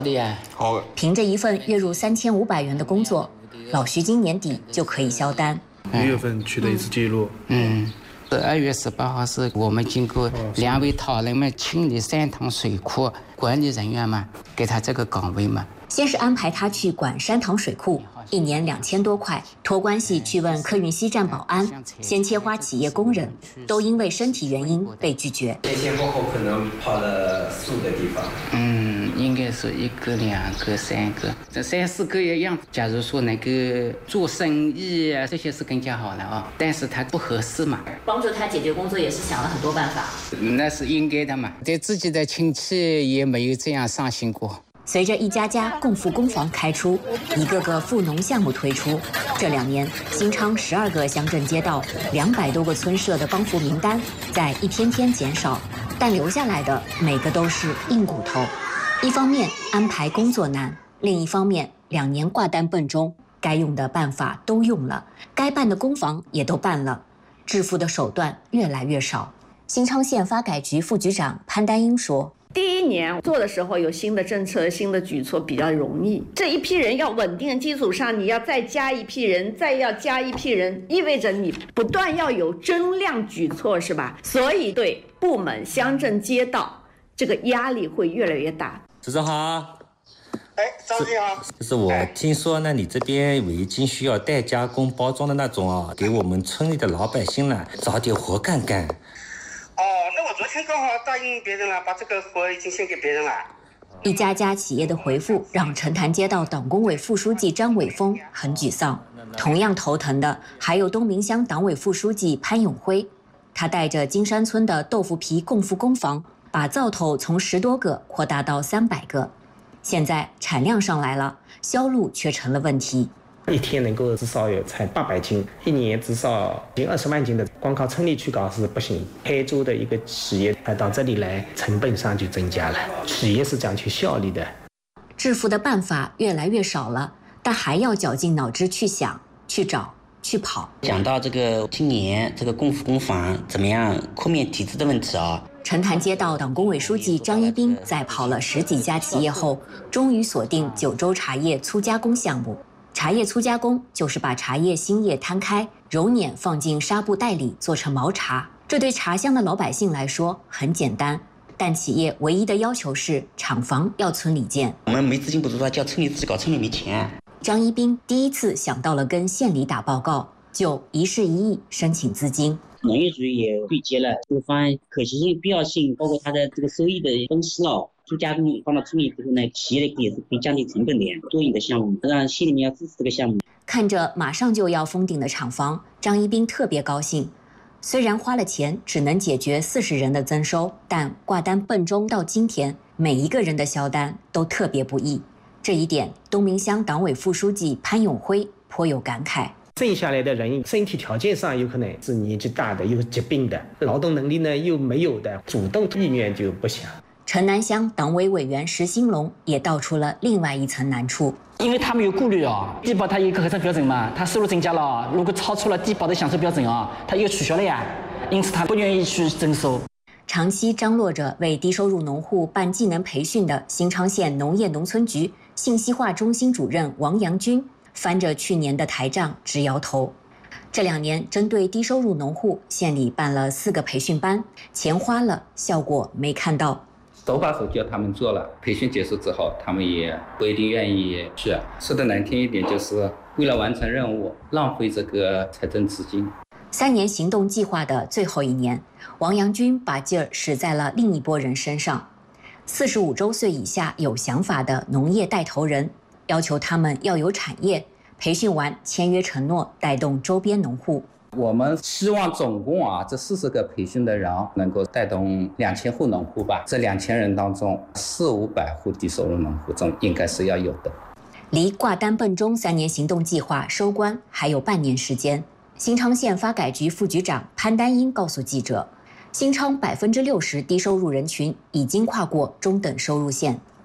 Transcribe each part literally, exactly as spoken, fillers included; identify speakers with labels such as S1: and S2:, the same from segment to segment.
S1: 对呀，
S2: 好。
S3: 凭着一份月入三千五百元的工作，老徐今年底就可以销单。
S2: 一月份取得一次记录。
S1: 嗯。十二月十八号是我们经过两位讨论嘛，清理三塘水库管理人员嘛，给他这个岗位嘛。
S3: 先是安排他去管山塘水库，一年两千多块；托关系去问客运西站保安，先切花企业工人，都因为身体原因被拒绝。
S4: 前前后后可能跑了四五个地方。
S1: 嗯，应该是一个、两个、三个，这三四个一样。假如说那个做生意啊，这些是更加好了啊，但是他不合适嘛。
S3: 帮助他解决工作也是想了很多办法。
S1: 那是应该的嘛，对自己的亲戚也没有这样上心过。
S3: 随着一家家共富工房开出，一个个富农项目推出，这两年新昌十二个乡镇街道、两百多个村社的帮扶名单在一天天减少，但留下来的每个都是硬骨头。一方面安排工作难，另一方面两年挂单笨中，该用的办法都用了，该办的工房也都办了，致富的手段越来越少。新昌县发改局副局长潘丹英说，
S5: 第一年做的时候有新的政策、新的举措比较容易，这一批人要稳定的基础上，你要再加一批人，再要加一批人，意味着你不断要有增量举措，是吧？所以对部门、乡镇、街道这个压力会越来越大。
S6: 主持人好。
S7: 哎，张局好。
S6: 就是我听说呢，你这边围巾需要代加工包装的那种啊，给我们村里的老百姓呢找点活干干。
S7: 哦，那我昨天刚好答应别人了，把这个活已经先给别人了。
S3: 一家家企业的回复让陈潭街道党工委副书记张伟峰很沮丧。同样头疼的还有东明乡党委副书记潘永辉，他带着金山村的豆腐皮共富工房，把灶头从十多个扩大到三百个。现在产量上来了，销路却成了问题。
S8: 一天能够至少有产八百斤，一年至少近二十万斤的，光靠村里去搞是不行。台州的一个企业到这里来，成本上就增加了。企业是讲求效率的，
S3: 致富的办法越来越少了，但还要绞尽脑汁去想、去找、去跑。
S9: 讲到这个今年这个共富工房怎么样扩面体制的问题啊。
S3: 陈潭街道党工委书记张一斌在跑了十几家企业后，终于锁定九州茶叶粗加工项目。茶叶粗加工就是把茶叶新叶摊开，揉捻放进纱布袋里做成毛茶。这对茶乡的老百姓来说很简单，但企业唯一的要求是厂房要村里建。
S9: 我们没资金补助的话，叫村里自己搞，村里没钱。
S3: 张一斌第一次想到了跟县里打报告，就一事一议申请资金。
S9: 农业局也对接了这个方案可行性、必要性，包括它的这个收益的分析了。粗加工放到村里之后呢，企业也是可以降低成本的，多赢的项目，让县里面要支持这个项目。
S3: 看着马上就要封顶的厂房，张一斌特别高兴。虽然花了钱，只能解决四十人的增收，但挂单笨中到今天，每一个人的销单都特别不易。这一点，东明乡党委副书记潘永辉颇有感慨。
S8: 剩下来的人身体条件上有可能是年纪大的，有疾病的，劳动能力呢又没有的，主动意愿就不强。
S3: 城南乡党委委员石兴龙也道出了另外一层难处，
S10: 因为他们有顾虑啊，低保它有一个核查标准嘛，他收入增加了，如果超出了低保的享受标准啊，他又取消了呀，因此他不愿意去征收。
S3: 长期张罗着为低收入农户办技能培训的新昌县农业农村局信息化中心主任王阳军翻着去年的台账直摇头。这两年针对低收入农户，县里办了四个培训班，钱花了，效果没看到。
S4: 手把手教他们做了，培训结束之后，他们也不一定愿意去。说的难听一点，就是为了完成任务，浪费这个财政资金。
S3: 三年行动计划的最后一年，王阳军把劲儿使在了另一拨人身上。四十五周岁以下有想法的农业带头人，要求他们要有产业，培训完签约承诺，带动周边农户。
S4: 我们希望总共啊，这四十个培训的人能够带动两千户农户吧。这两千人当中，四五百户低收入农户中应该是要有的。
S3: 离挂单笨中三年行动计划收官还有半年时间。新昌县发改局副局长潘丹英告诉记者，新昌百分之六十低收入人群已经跨过中等收入线。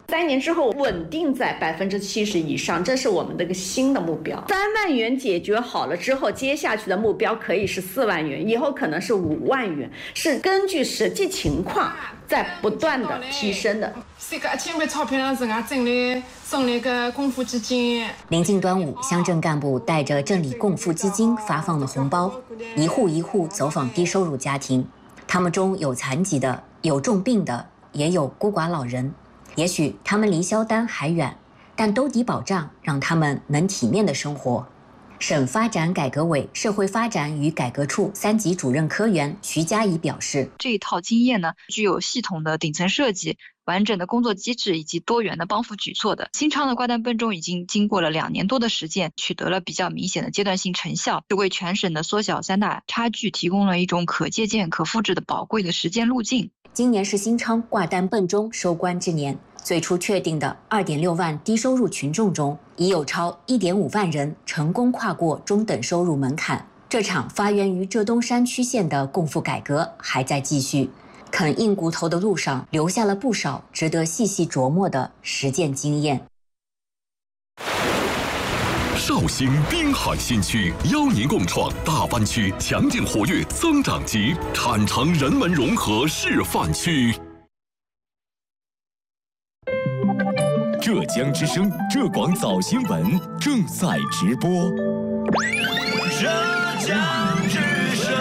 S5: 三年之后稳定在百分之七十以上，这是我们的一个新的目标。三万元解决好了之后，接下去的目标可以是四万元，以后可能是五万元，是根据实际情况在不断的提升的。
S11: 这个一千万钞票是俺镇里送了一个共富基金。
S3: 临近端午，乡镇干部带着镇里共富基金发放的红包，一户一户走访低收入家庭，他们中有残疾的，有重病的，也有孤寡老人。也许他们离销单还远，但兜底保障让他们能体面的生活。省发展改革委社会发展与改革处三级主任科员徐佳怡表示，
S12: 这一套经验呢，具有系统的顶层设计、完整的工作机制以及多元的帮扶举措的。新昌的挂单笨重已经经过了两年多的实践，取得了比较明显的阶段性成效，是为全省的缩小三大差距提供了一种可借鉴、可复制的宝贵的实践路径。
S3: 今年是新昌挂单笨重收官之年，最初确定的 二点六万低收入群众中，已有超 一点五万人成功跨过中等收入门槛。这场发源于浙东山区县的共富改革还在继续，啃硬骨头的路上留下了不少值得细细琢磨的实践经验。
S13: 绍兴滨海新区邀您共创大湾区强劲活跃增长极产城人文融合示范区。浙江之声浙广早新闻正在直播。
S14: 浙江之声。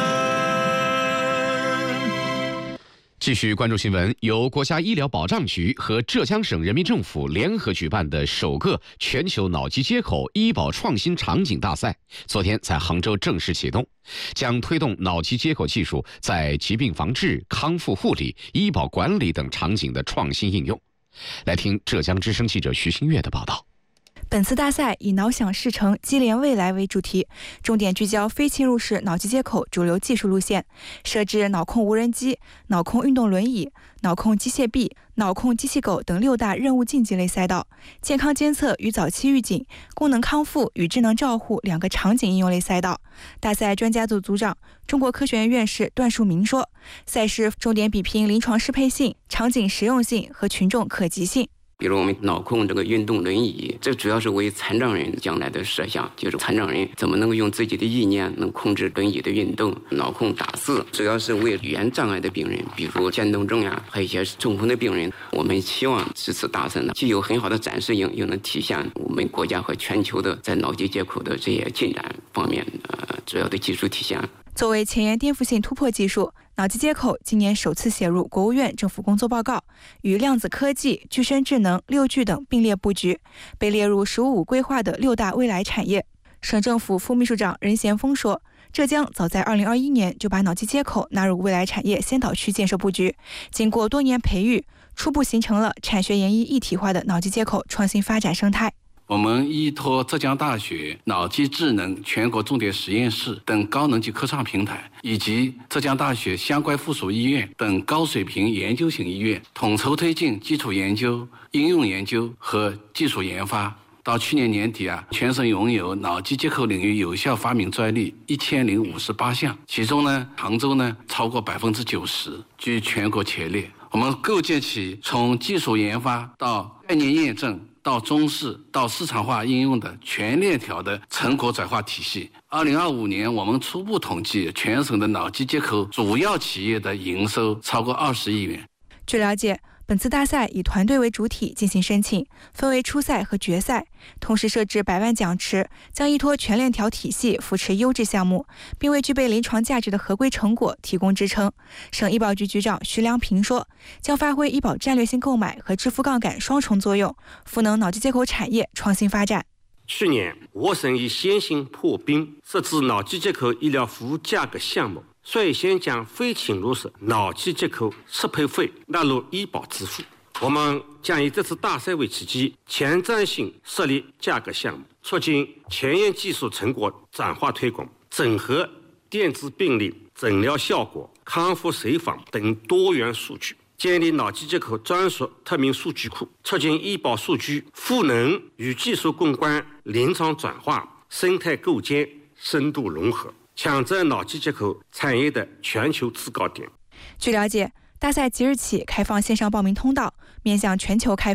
S15: 继续关注新闻，由国家医疗保障局和浙江省人民政府联合举办的首个全球脑机接口医保创新场景大赛，昨天在杭州正式启动，将推动脑机接口技术在疾病防治、康复护理、医保管理等场景的创新应用。来听浙江之声记者徐新月的报道。
S16: 本次大赛以脑想视城，机联未来为主题，重点聚焦非侵入式脑机接口主流技术路线，设置脑控无人机、脑控运动轮椅、脑控机械臂、脑控机器狗等六大任务竞技类赛道，健康监测与早期预警、功能康复与智能照护两个场景应用类赛道。大赛专家组组长、中国科学院院士段树明说，赛事重点比拼临床适配性、场景实用性和群众可及性。
S17: 比如我们脑控这个运动轮椅，这主要是为残障人将来的设想，就是残障人怎么能够用自己的意念能控制轮椅的运动。脑控打字主要是为语言障碍的病人，比如渐冻症呀，还有一些中风的病人。我们希望这次大赛呢，既有很好的展示性，又能体现我们国家和全球的在脑机接口的这些进展方面呃主要的技术体现。
S16: 作为前沿颠覆性突破技术，脑机接口今年首次写入国务院政府工作报告，与量子科技、具身智能、六 G 等并列布局，被列入“十五五”规划的六大未来产业。省政府副秘书长任贤锋说，浙江早在二零二一年就把脑机接口纳入未来产业先导区建设布局，经过多年培育，初步形成了产学研一一体化的脑机接口创新发展生态。
S18: 我们依托浙江大学脑机智能全国重点实验室等高能级科创平台，以及浙江大学相关附属医院等高水平研究型医院，统筹推进基础研究、应用研究和技术研发。到去年年底啊，全省拥有脑机接口领域有效发明专利一千零五十八项，其中呢，杭州呢超过百分之九十，居全国前列。我们构建起从技术研发到概念验证，到中试到市场化应用的全链条的成果转化体系。二零二五年，我们初步统计，全省的脑机接口主要企业的营收超过二十亿元。
S16: 据了解，本次大赛以团队为主体进行申请，分为初赛和决赛，同时设置百万奖池，将依托全链条体系扶持优质项目，并为具备临床价值的合规成果提供支撑。省医保局局长徐良平说，将发挥医保战略性购买和支付杠杆双重作用，赋能脑机接口产业创新发展。
S19: 去年，我省已先行破冰，设置脑机接口医疗服务价格项目，率先将非侵入式脑机接口适配费纳入医保支付。我们将以这次大赛为契机，前瞻性设立价格项目，促进前沿技术成果转化推广，整合电子病历、诊疗效果、康复随访等多元数据，建立脑机接口专属特名数据库，促进医保数据赋能与技术攻关、临床转化、生态构建深度融合，抢占脑机接口产业的全球制高点。
S16: 据了解，大赛即日起开放线上报名通道，面向全球开放，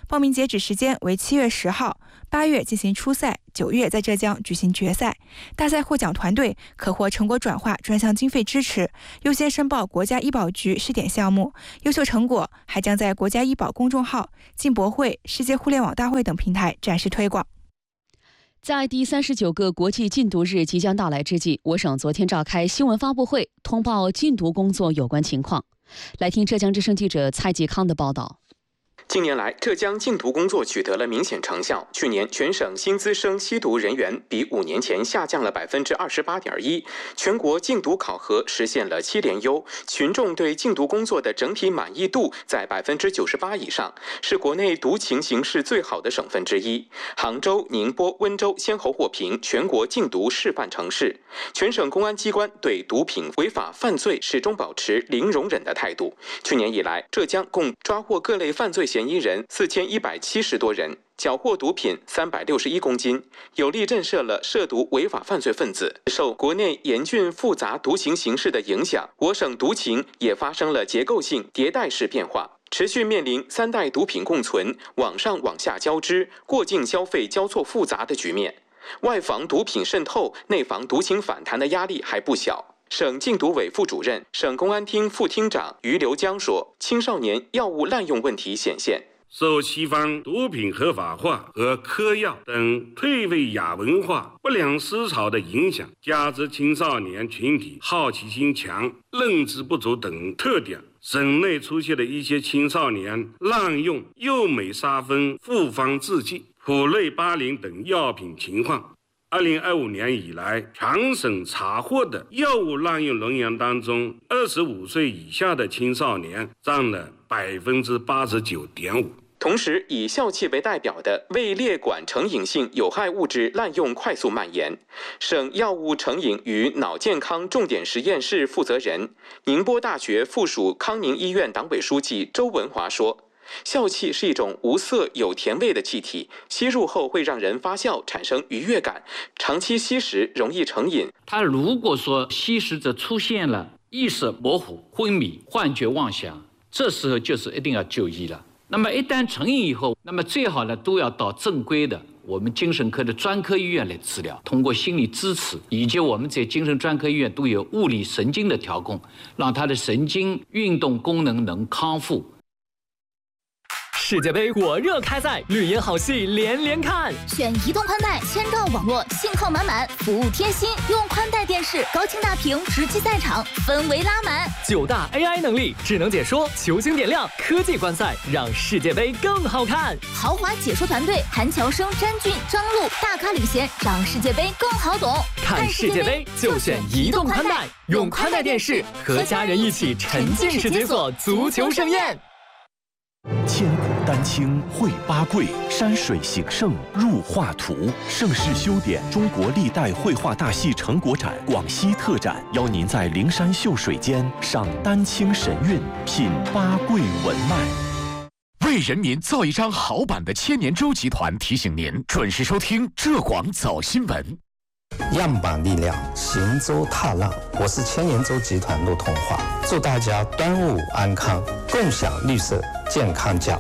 S16: 报名截止时间为七月十号，八月进行初赛，九月在浙江举行决赛。大赛获奖团队可获成果转化专项经费支持，优先申报国家医保局试点项目，优秀成果还将在国家医保公众号、进博会、世界互联网大会等平台展示推广。
S20: 在第三十九个国际禁毒日即将到来之际，我省昨天召开新闻发布会，通报禁毒工作有关情况。来听浙江之声记者蔡继康的报道。
S21: 近年来，浙江禁毒工作取得了明显成效。去年全省新滋生吸毒人员比五年前下降了百分之二十八点一，全国禁毒考核实现了七连优，群众对禁毒工作的整体满意度在百分之九十八以上，是国内毒情形势最好的省份之一。杭州、宁波、温州先后获评全国禁毒示范城市。全省公安机关对毒品违法犯罪始终保持零容忍的态度。去年以来，浙江共抓获各类犯罪嫌疑人四千一百七十多人，缴获毒品三百六十一公斤，有力震慑了涉毒违法犯罪分子。受国内严峻复杂毒情形势的影响，我省毒情也发生了结构性迭代式变化，持续面临三代毒品共存、网上网下交织、过境消费交错复杂的局面。外防毒品渗透，内防毒情反弹的压力还不小。省禁毒委副主任、省公安厅副厅长于刘江说，青少年药物滥用问题显现。
S19: 受西方毒品合法化和嗑药等退位亚文化不良思潮的影响，加之青少年群体好奇心强、认知不足等特点，省内出现了一些青少年滥用右美沙芬复方制剂、普类巴林等药品情况。二零二五年以来，全省查获的药物滥用人员当中，二十五岁以下的青少年占了百分之八十九点五。
S21: 同时，以笑气为代表的为列管成瘾性有害物质滥用快速蔓延。省药物成瘾与脑健康重点实验室负责人、宁波大学附属康宁医院党委书记周文华说，笑气是一种无色有甜味的气体，吸入后会让人发笑，产生愉悦感，长期吸食容易成瘾。
S22: 他如果说吸食者出现了意识模糊、昏迷、幻觉、妄想，这时候就是一定要就医了。那么一旦成瘾以后，那么最好呢都要到正规的我们精神科的专科医院来治疗，通过心理支持，以及我们在精神专科医院都有物理神经的调控，让他的神经运动功能能康复。
S23: 世界杯火热开赛，绿茵好戏连连看。
S24: 选移动宽带，千兆网络，信号满满，服务贴心。用宽带电视，高清大屏，直击赛场，氛围拉满。
S23: 九大 A I 能力，智能解说，球星点亮，科技观赛，让世界杯更好看。
S24: 豪华解说团队，韩乔生、詹俊、张璐，大咖领衔，让世界杯更好懂。
S23: 看世界杯就选移动宽带，用宽带电视和家人一起沉浸式解锁足球盛宴。
S25: 千古丹青绘八桂，山水形胜入画图。盛世修典中国历代绘画大戏成果展广西特展，邀您在灵山秀水间赏丹青神韵，品八桂文脉。
S26: 为人民造一张好版的千年舟集团提醒您准时收听浙广早新闻。
S27: 样板力量，行舟踏浪。我是千年舟集团陆同华，祝大家端午安康，共享绿色健康奖。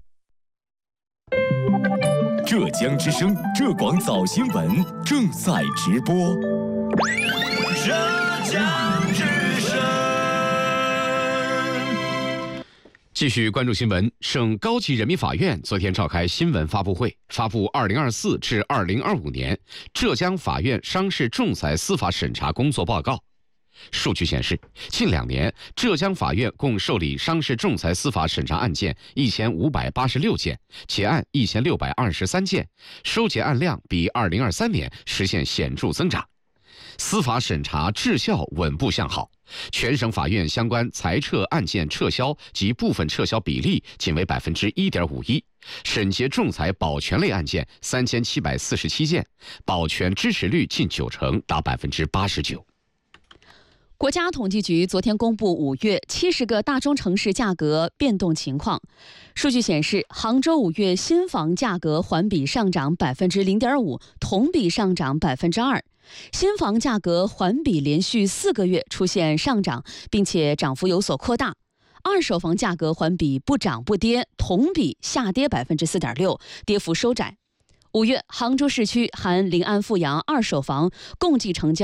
S26: 浙江之声浙广早新闻正在直播。
S14: 浙江之声。
S15: 继续关注新闻，省高级人民法院昨天召开新闻发布会，发布二零二四至二零二五年浙江法院商事仲裁司法审查工作报告。数据显示，近两年浙江法院共受理商事仲裁司法审查案件一千五百八十六件，结案一千六百二十三件，收结案量比二零二三年实现显著增长。司法审查质效稳步向好，全省法院相关裁撤案件撤销及部分撤销比例仅为百分之一点五一，审结仲裁保全类案件三千七百四十七件，保全支持率近九成，达百分之八十九。
S20: 国家统计局昨天公布五月七十个大中城市价格变动情况。数据显示，杭州五月新房价格环比上涨百分之零点五，同比上涨百分之二。新房价格环比连续四个月出现上涨，并且涨幅有所扩大。 二手房价格环比不涨不跌，同比下跌百分之四点六，跌幅收窄。五月，杭州市区含临安富阳二手房共计成交